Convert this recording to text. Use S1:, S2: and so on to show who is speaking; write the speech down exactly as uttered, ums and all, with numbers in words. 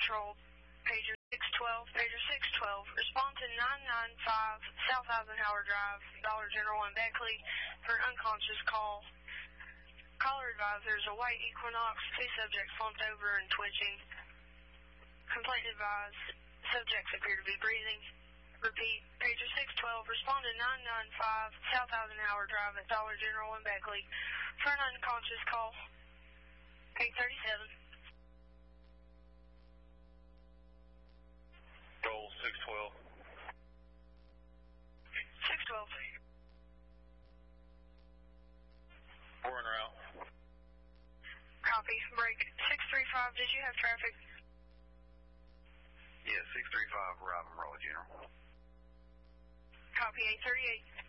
S1: Patrol, pager six twelve, pager six twelve. Respond to nine nine five South Eisenhower Drive, Dollar General in Beckley for an unconscious call. Caller advisor is a white Equinox, two subjects slumped over and twitching. Complaint advised, subjects appear to be breathing. Repeat, pager six twelve, respond to nine nine five South Eisenhower Drive at Dollar General in Beckley for an unconscious call. eight thirty-seven.
S2: Roll six twelve.
S1: six twelve.
S2: We're en route.
S1: Copy. Break. six three five, did you have traffic?
S2: Yeah, six three five, arriving Raleigh General.
S1: Copy. eight thirty-eight.